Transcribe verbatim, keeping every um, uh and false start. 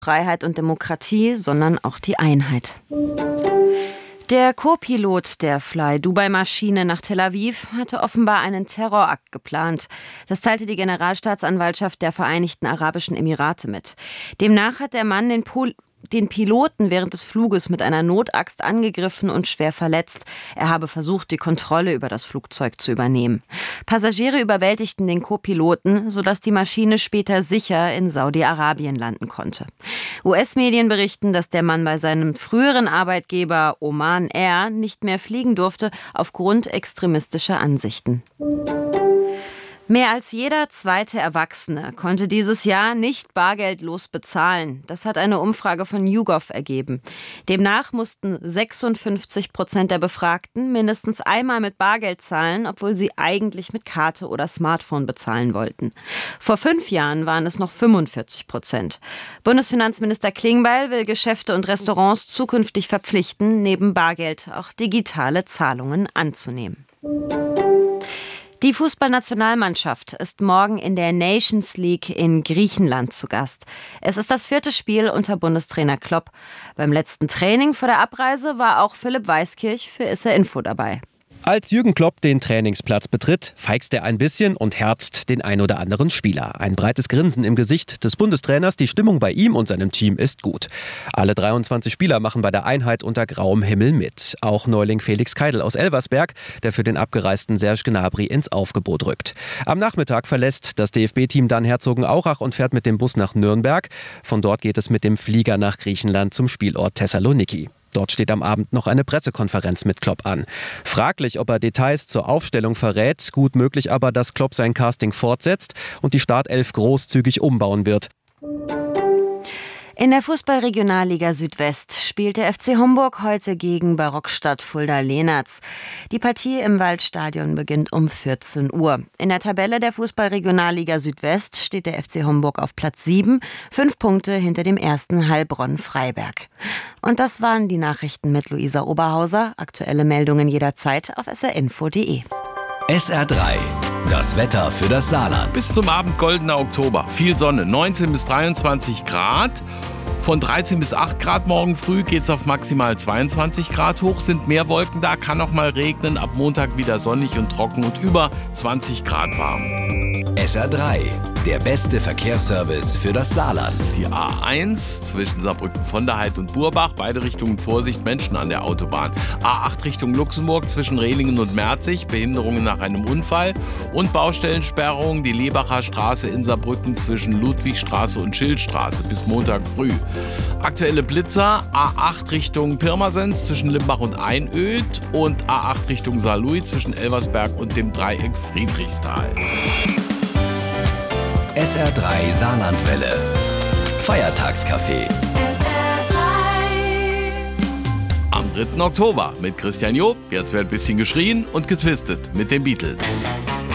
Freiheit und Demokratie, sondern auch die Einheit. Der Co-Pilot der Fly-Dubai-Maschine nach Tel Aviv hatte offenbar einen Terrorakt geplant. Das teilte die Generalstaatsanwaltschaft der Vereinigten Arabischen Emirate mit. Demnach hat der Mann den Pol- den Piloten während des Fluges mit einer Notaxt angegriffen und schwer verletzt. Er habe versucht, die Kontrolle über das Flugzeug zu übernehmen. Passagiere überwältigten den Co-Piloten, sodass die Maschine später sicher in Saudi-Arabien landen konnte. U S-Medien berichten, dass der Mann bei seinem früheren Arbeitgeber Oman Air nicht mehr fliegen durfte aufgrund extremistischer Ansichten. Mehr als jeder zweite Erwachsene konnte dieses Jahr nicht bargeldlos bezahlen. Das hat eine Umfrage von YouGov ergeben. Demnach mussten sechsundfünfzig Prozent der Befragten mindestens einmal mit Bargeld zahlen, obwohl sie eigentlich mit Karte oder Smartphone bezahlen wollten. Vor fünf Jahren waren es noch fünfundvierzig Prozent. Bundesfinanzminister Klingbeil will Geschäfte und Restaurants zukünftig verpflichten, neben Bargeld auch digitale Zahlungen anzunehmen. Die Fußballnationalmannschaft ist morgen in der Nations League in Griechenland zu Gast. Es ist das vierte Spiel unter Bundestrainer Klopp. Beim letzten Training vor der Abreise war auch Philipp Weiskirch für S R Info dabei. Als Jürgen Klopp den Trainingsplatz betritt, feixt er ein bisschen und herzt den ein oder anderen Spieler. Ein breites Grinsen im Gesicht des Bundestrainers. Die Stimmung bei ihm und seinem Team ist gut. Alle dreiundzwanzig Spieler machen bei der Einheit unter grauem Himmel mit. Auch Neuling Felix Keidel aus Elversberg, der für den abgereisten Serge Gnabry ins Aufgebot rückt. Am Nachmittag verlässt das D F B-Team dann Herzogenaurach und fährt mit dem Bus nach Nürnberg. Von dort geht es mit dem Flieger nach Griechenland zum Spielort Thessaloniki. Dort steht am Abend noch eine Pressekonferenz mit Klopp an. Fraglich, ob er Details zur Aufstellung verrät. Gut möglich aber, dass Klopp sein Casting fortsetzt und die Startelf großzügig umbauen wird. In der Fußball-Regionalliga Südwest spielt der F C Homburg heute gegen Barockstadt Fulda-Lehnertz. Die Partie im Waldstadion beginnt um vierzehn Uhr. In der Tabelle der Fußball-Regionalliga Südwest steht der F C Homburg auf Platz sieben, fünf Punkte hinter dem ersten Heilbronn-Freiberg. Und das waren die Nachrichten mit Luisa Oberhauser. Aktuelle Meldungen jederzeit auf s r info punkt d e. S R drei. Das Wetter für das Saarland. Bis zum Abend goldener Oktober. Viel Sonne, neunzehn bis dreiundzwanzig Grad. Von dreizehn bis acht Grad morgen früh geht es auf maximal zweiundzwanzig Grad hoch. Sind mehr Wolken da, kann auch mal regnen. Ab Montag wieder sonnig und trocken und über zwanzig Grad warm. S R drei. Der beste Verkehrsservice für das Saarland. Die A eins zwischen Saarbrücken von der Heid und Burbach. Beide Richtungen Vorsicht, Menschen an der Autobahn. A acht Richtung Luxemburg zwischen Rehlingen und Merzig. Behinderungen nach einem Unfall. Und Baustellensperrung die Lebacher Straße in Saarbrücken zwischen Ludwigstraße und Schildstraße bis Montag früh. Aktuelle Blitzer, A acht Richtung Pirmasens zwischen Limbach und Einöd und A acht Richtung Saarlouis zwischen Elversberg und dem Dreieck Friedrichsthal. S R drei Saarlandwelle. Feiertagscafé. Am dritten Oktober mit Christian Job. Jetzt wird ein bisschen geschrien und getwistet mit den Beatles.